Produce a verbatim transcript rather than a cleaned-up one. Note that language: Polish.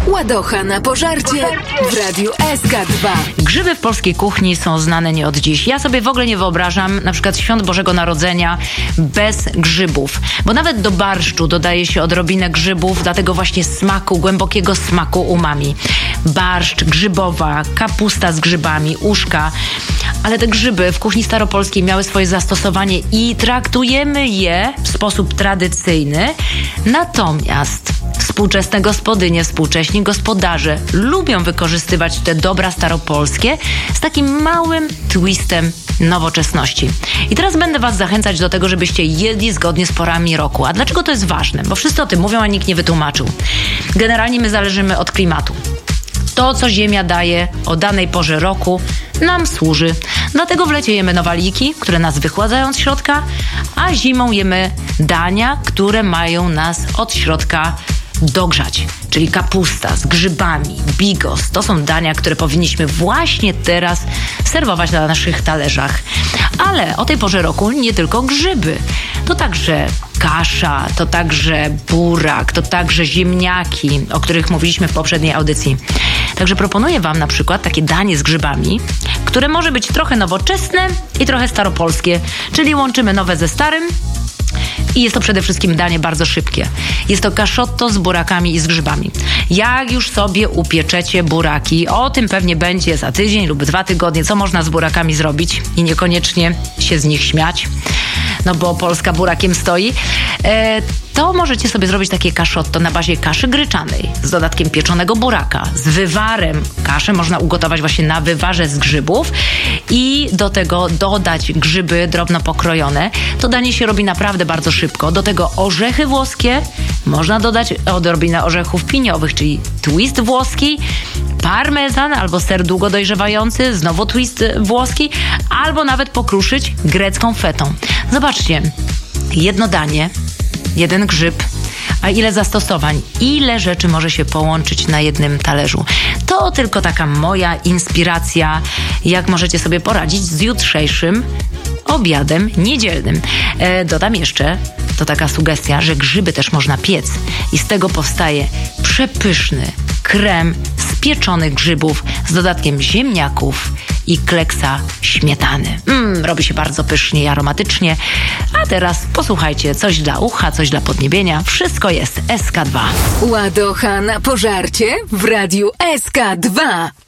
Ładocha na pożarcie w Radiu S K dwa. Grzyby w polskiej kuchni są znane nie od dziś. Ja sobie w ogóle nie wyobrażam na przykład świąt Bożego Narodzenia bez grzybów. Bo nawet do barszczu dodaje się odrobinę grzybów, dlatego właśnie smaku, głębokiego smaku umami. Barszcz, grzybowa, kapusta z grzybami, uszka. Ale te grzyby w kuchni staropolskiej miały swoje zastosowanie i traktujemy je w sposób tradycyjny. Natomiast współczesne gospodynie, współcześni gospodarze lubią wykorzystywać te dobra staropolskie z takim małym twistem nowoczesności. I teraz będę was zachęcać do tego, żebyście jedli zgodnie z porami roku. A dlaczego to jest ważne? Bo wszyscy o tym mówią, a nikt nie wytłumaczył. Generalnie my zależymy od klimatu. To, co ziemia daje o danej porze roku, nam służy. Dlatego w lecie jemy nowaliki, które nas wychładzają z środka, a zimą jemy dania, które mają nas od środka dogrzać. Czyli kapusta z grzybami, bigos. To są dania, które powinniśmy właśnie teraz serwować na naszych talerzach. Ale o tej porze roku nie tylko grzyby. To także kasza, to także burak, to także ziemniaki, o których mówiliśmy w poprzedniej audycji. Także proponuję wam na przykład takie danie z grzybami, które może być trochę nowoczesne i trochę staropolskie, czyli łączymy nowe ze starym. I jest to przede wszystkim danie bardzo szybkie. Jest to kaszotto z burakami i z grzybami. Jak już sobie upieczecie buraki, o tym pewnie będzie za tydzień lub dwa tygodnie, co można z burakami zrobić i niekoniecznie się z nich śmiać, no bo Polska burakiem stoi, e, to możecie sobie zrobić takie kaszotto na bazie kaszy gryczanej z dodatkiem pieczonego buraka, z wywarem. Kaszę można ugotować właśnie na wywarze z grzybów i do tego dodać grzyby drobno pokrojone. To danie się robi naprawdę bardzo szybko. Do tego orzechy włoskie, można dodać odrobinę orzechów piniowych, czyli twist włoski, parmezan albo ser długo dojrzewający, znowu twist włoski, albo nawet pokruszyć grecką fetą. Zobaczcie, jedno danie, jeden grzyb, a ile zastosowań, ile rzeczy może się połączyć na jednym talerzu. To tylko taka moja inspiracja, jak możecie sobie poradzić z jutrzejszym obiadem niedzielnym. E, dodam jeszcze, to taka sugestia, że grzyby też można piec i z tego powstaje przepyszny krem z pieczonych grzybów z dodatkiem ziemniaków i kleksa śmietany. Mm, robi się bardzo pysznie i aromatycznie. A teraz posłuchajcie, coś dla ucha, coś dla podniebienia. Wszystko jest S K dwa. Ładocha na pożarcie w Radiu S K dwa.